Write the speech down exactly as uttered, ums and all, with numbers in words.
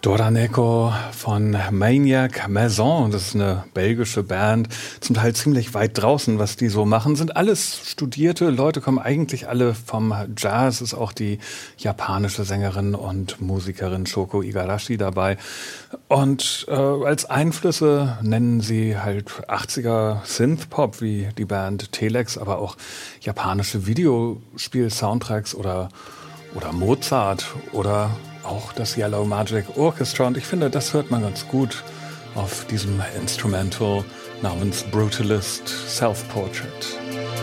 Doraneko von Maniac Maison, das ist eine belgische Band, zum Teil ziemlich weit draußen, was die so machen, sind alles studierte Leute, kommen eigentlich alle vom Jazz, ist auch die japanische Sängerin und Musikerin Shoko Igarashi dabei. Und äh, als Einflüsse nennen sie halt achtziger Synthpop wie die Band Telex, aber auch japanische Videospiel-Soundtracks oder, oder Mozart oder auch das Yellow Magic Orchestra, und ich finde, das hört man ganz gut auf diesem Instrumental namens Brutalist Self-Portrait.